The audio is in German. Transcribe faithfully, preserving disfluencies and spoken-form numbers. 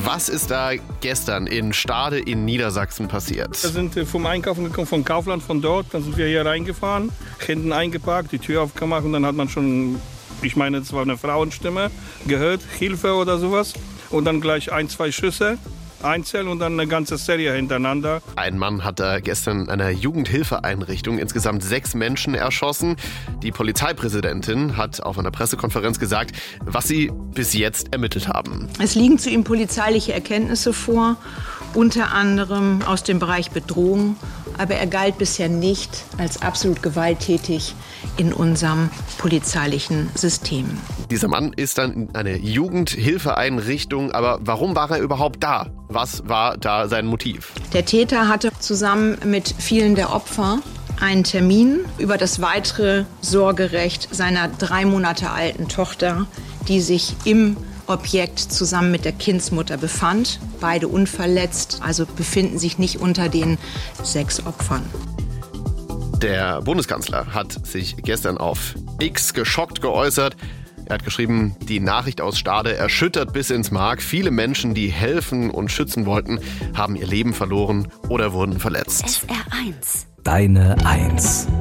Was ist da gestern in Stade in Niedersachsen passiert? Wir sind vom Einkaufen gekommen, von Kaufland, von dort. Dann sind wir hier reingefahren, hinten eingeparkt, die Tür aufgemacht und dann hat man schon, ich meine, es war eine Frauenstimme, gehört, Hilfe oder sowas. Und dann gleich ein, zwei Schüsse. Einzeln und dann eine ganze Serie hintereinander. Ein Mann hat da gestern in einer Jugendhilfeeinrichtung insgesamt sechs Menschen erschossen. Die Polizeipräsidentin hat auf einer Pressekonferenz gesagt, was sie bis jetzt ermittelt haben. Es liegen zu ihm polizeiliche Erkenntnisse vor, unter anderem aus dem Bereich Bedrohung. Aber er galt bisher nicht als absolut gewalttätig in unserem polizeilichen System. Dieser Mann ist dann in eine Jugendhilfeeinrichtung. Aber warum war er überhaupt da? Was war da sein Motiv? Der Täter hatte zusammen mit vielen der Opfer einen Termin über das weitere Sorgerecht seiner drei Monate alten Tochter, die sich im Objekt zusammen mit der Kindsmutter befand. Beide unverletzt, also befinden sich nicht unter den sechs Opfern. Der Bundeskanzler hat sich gestern auf X geschockt geäußert. Er hat geschrieben, die Nachricht aus Stade erschüttert bis ins Mark. Viele Menschen, die helfen und schützen wollten, haben ihr Leben verloren oder wurden verletzt. S R eins. Deine Eins.